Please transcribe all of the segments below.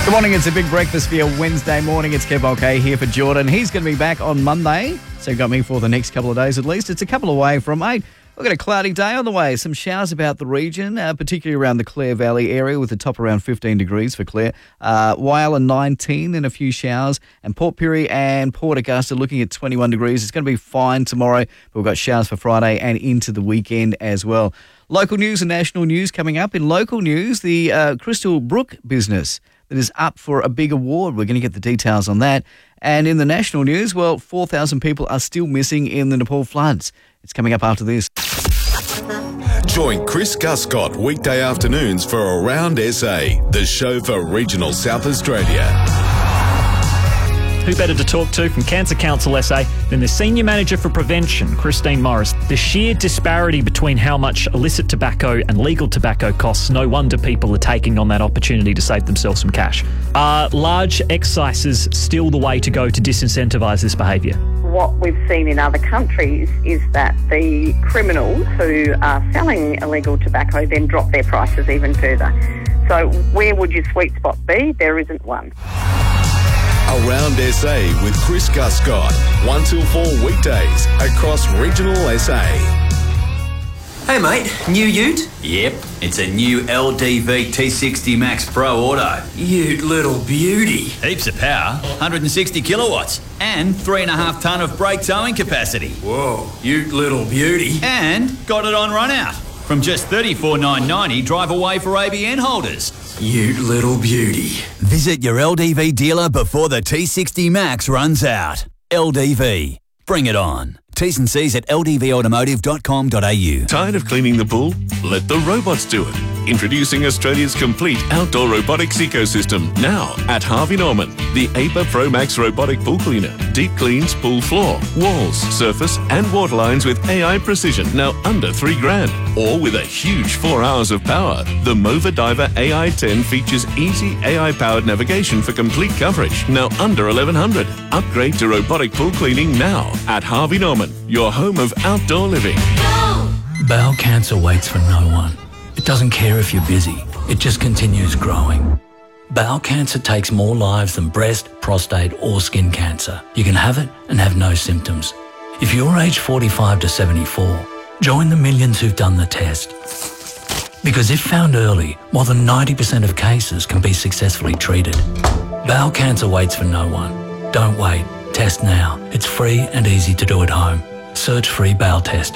Good morning, it's a big breakfast for your Wednesday morning. It's Kev OK here for Jordan. He's going to be back on Monday, so got me for the next couple of days at least. It's a couple away from 8. We've got a cloudy day on the way. Some showers about the region, particularly around the Clare Valley area with the top around 15 degrees for Clare. Whyalla 19 and a few showers. And Port Pirie and Port Augusta looking at 21 degrees. It's going to be fine tomorrow, but we've got showers for Friday and into the weekend as well. Local news and national news coming up. In local news, the Crystal Brook business that is up for a big award. We're going to get the details on that. And in the national news, well, 4,000 people are still missing in the Nepal floods. It's coming up after this. Join Chris Guscott weekday afternoons for Around SA, the show for regional South Australia. Who better to talk to from Cancer Council SA than the Senior Manager for Prevention, Christine Morris. The sheer disparity between how much illicit tobacco and legal tobacco costs, no wonder people are taking on that opportunity to save themselves some cash. Are large excises still the way to go to disincentivise this behaviour? What we've seen in other countries is that the criminals who are selling illegal tobacco then drop their prices even further. So where would your sweet spot be? There isn't one. Around SA with Chris Guscott, 1 till 4 weekdays across regional SA. Hey mate, new ute? Yep, it's a new LDV T60 Max Pro Auto. Ute little beauty. Heaps of power, 160 kilowatts, and 3.5 tonne of brake towing capacity. Whoa, ute little beauty. And got it on run out. From just $34,990 drive away for ABN holders. Ute little beauty. Visit your LDV dealer before the T60 Max runs out. LDV. Bring it on. T's and C's at ldvautomotive.com.au. Tired of cleaning the pool? Let the robots do it. Introducing Australia's complete outdoor robotics ecosystem now at Harvey Norman. The APA Pro Max robotic pool cleaner. Deep cleans pool floor, walls, surface and water lines with AI precision. Now under $3,000. Or with a huge 4 hours of power. The Mova Diver AI 10 features easy AI-powered navigation for complete coverage. Now under $1,100. Upgrade to robotic pool cleaning now at Harvey Norman, your home of outdoor living. Bowel cancer waits for no one. It doesn't care if you're busy. It just continues growing. Bowel cancer takes more lives than breast, prostate or skin cancer. You can have it and have no symptoms. If you're aged 45 to 74, join the millions who've done the test. Because if found early, more than 90% of cases can be successfully treated. Bowel cancer waits for no one. Don't wait. Test now. It's free and easy to do at home. Search free bowel test.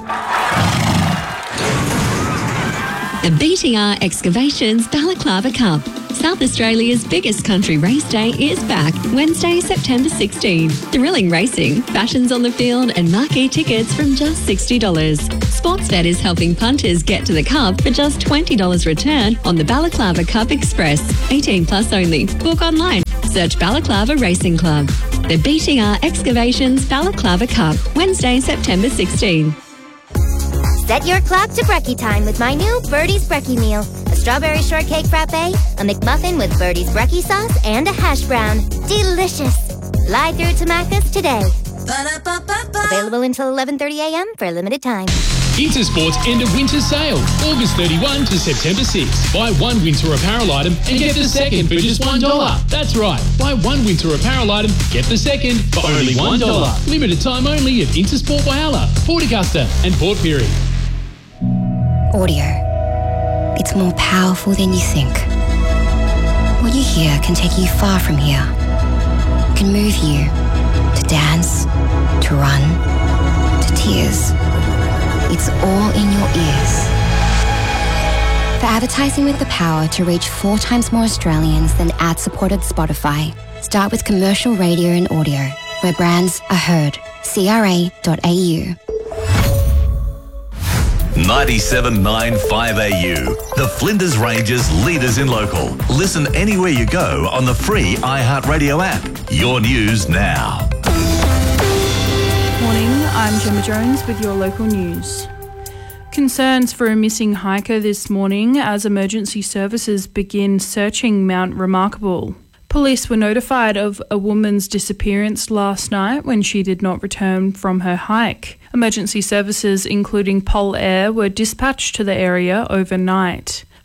The BTR Excavations Balaclava Cup. South Australia's biggest country race day is back Wednesday, September 16. Thrilling racing, fashions on the field and marquee tickets from just $60. Sportsbet is helping punters get to the Cup for just $20 return on the Balaclava Cup Express. 18 plus only. Book online. Search Balaclava Racing Club. The BTR Excavations Balaclava Cup, Wednesday, September 16. Set your clock to brekkie time with my new Birdie's Brekkie Meal. A strawberry shortcake frappe, a McMuffin with Birdie's Brekkie sauce, and a hash brown. Delicious! Fly through to Macca's today. Available until 11:30 a.m. for a limited time. Intersport's end of winter sale, August 31 to September 6. Buy one winter apparel item and get the second for just $1. That's right, buy one winter apparel item, get the second for only $1. Limited time only at Intersport Whyalla, Port Augusta and Port Pirie. Audio. It's more powerful than you think. What you hear can take you far from here. It can move you to dance, to run, to tears. It's all in your ears. For advertising with the power to reach 4 times more Australians than ad-supported Spotify, start with commercial radio and audio, where brands are heard. CRA.au. 97.9 5 AU. The Flinders Ranges leaders in local. Listen anywhere you go on the free iHeartRadio app. Your news now. Morning, I'm Gemma Jones with your local news. Concerns for a missing hiker this morning as emergency services begin searching Mount Remarkable. Police were notified of a woman's disappearance last night when she did not return from her hike. Emergency services, including Pol Air, were dispatched to the area overnight.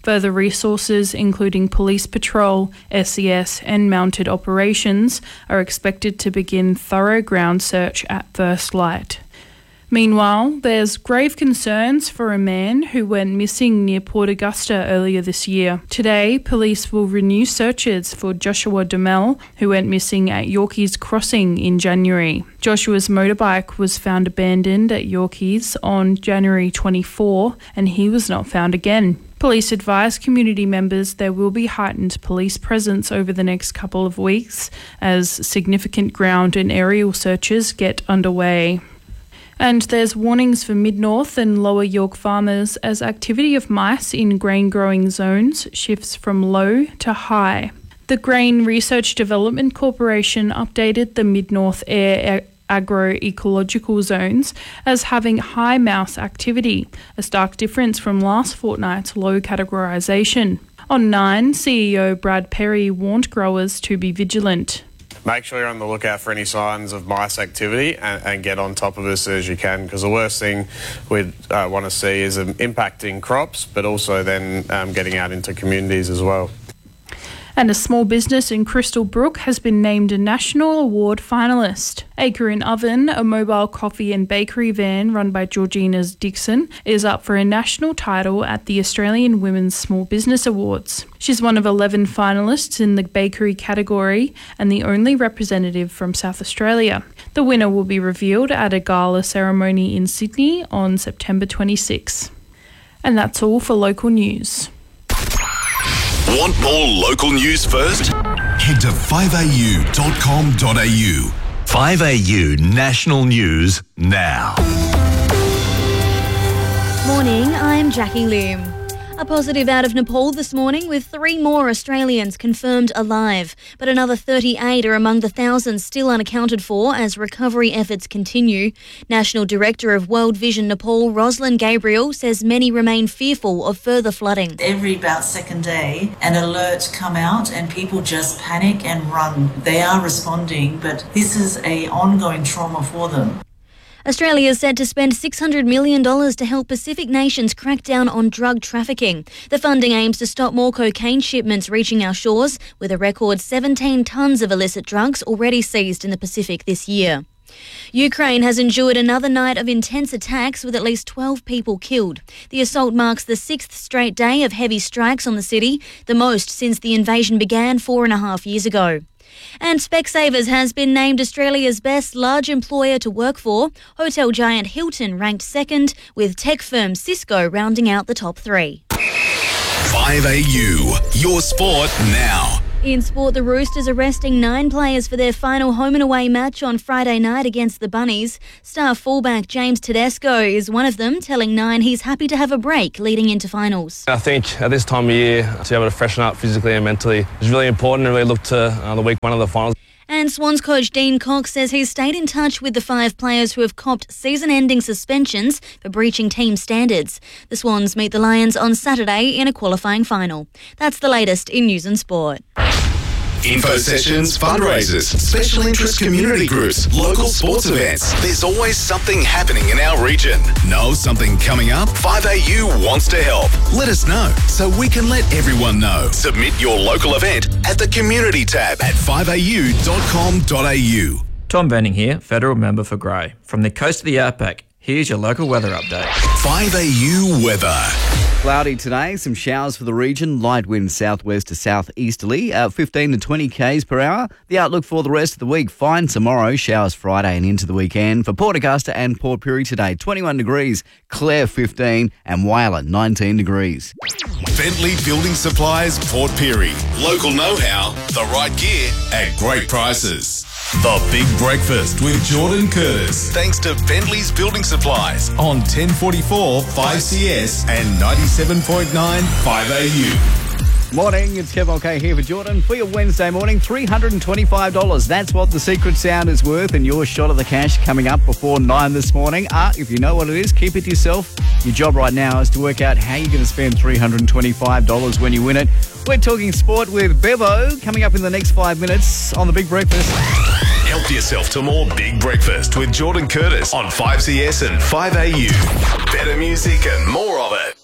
Further resources, including police patrol, SES and mounted operations, are expected to begin thorough ground search at first light. Meanwhile, there's grave concerns for a man who went missing near Port Augusta earlier this year. Today, police will renew searches for Joshua Duhamel, who went missing at Yorkeys Crossing in January. Joshua's motorbike was found abandoned at Yorkeys on January 24, and he was not found again. Police advise community members there will be heightened police presence over the next couple of weeks as significant ground and aerial searches get underway. And there's warnings for Mid-North and Lower York farmers as activity of mice in grain-growing zones shifts from low to high. The Grain Research Development Corporation updated the Mid-North Air agroecological zones as having high mouse activity, a stark difference from last fortnight's low categorisation. On 9, CEO Brad Perry warned growers to be vigilant. Make sure you're on the lookout for any signs of mice activity and get on top of it as soon as you can, because the worst thing we'd want to see is impacting crops, but also then getting out into communities as well. And a small business in Crystal Brook has been named a National Award finalist. Acre & Oven, a mobile coffee and bakery van run by Georgina's Dixon, is up for a national title at the Australian Women's Small Business Awards. She's one of 11 finalists in the bakery category and the only representative from South Australia. The winner will be revealed at a gala ceremony in Sydney on September 26. And that's all for local news. Want more local news first? Head to 5au.com.au. 5AU National News now. Morning, I'm Jackie Lim. A positive out of Nepal this morning with 3 more Australians confirmed alive, but another 38 are among the thousands still unaccounted for as recovery efforts continue. National Director of World Vision Nepal, Rosalind Gabriel, says many remain fearful of further flooding. Every about second day, an alert come out and people just panic and run. They are responding, but this is an ongoing trauma for them. Australia is set to spend $600 million to help Pacific nations crack down on drug trafficking. The funding aims to stop more cocaine shipments reaching our shores, with a record 17 tonnes of illicit drugs already seized in the Pacific this year. Ukraine has endured another night of intense attacks with at least 12 people killed. The assault marks the 6th straight day of heavy strikes on the city, the most since the invasion began 4.5 years ago. And Specsavers has been named Australia's best large employer to work for. Hotel giant Hilton ranked second, with tech firm Cisco rounding out the top 3. 5AU, your sport now. In sport, the Roosters are resting 9 players for their final home and away match on Friday night against the Bunnies. Star fullback James Tedesco is one of them, telling Nine he's happy to have a break leading into finals. I think at this time of year, to be able to freshen up physically and mentally is really important and really look to the week 1 of the finals. And Swans coach Dean Cox says he's stayed in touch with the 5 players who have copped season-ending suspensions for breaching team standards. The Swans meet the Lions on Saturday in a qualifying final. That's the latest in news and sport. Info sessions, fundraisers, special interest community groups, local sports events. There's always something happening in our region. Know something coming up? 5AU wants to help. Let us know so we can let everyone know. Submit your local event at the community tab at 5au.com.au. Tom Benning here, Federal Member for Grey. From the coast of the Outback, here's your local weather update. 5AU weather. Cloudy today, some showers for the region, light winds southwest to southeasterly, 15 to 20 k's per hour. The outlook for the rest of the week, fine tomorrow, showers Friday and into the weekend. For Port Augusta and Port Pirie today, 21 degrees, Clare 15 and Whyalla 19 degrees. Bentley Building Supplies, Port Pirie. Local know-how, the right gear at great prices. The Big Breakfast with Jordan Curtis. Thanks to Bentley's Building Supplies on 1044 5CS and 97.9 5AU. Morning, it's Kev OK here for Jordan. For your Wednesday morning, $325. That's what the secret sound is worth, and your shot of the cash coming up before 9 this morning. If you know what it is, keep it to yourself. Your job right now is to work out how you're going to spend $325 when you win it. We're talking sport with Bevo coming up in the next 5 minutes on The Big Breakfast. Help yourself to more Big Breakfast with Jordan Curtis on 5CS and 5AU. Better music and more of it.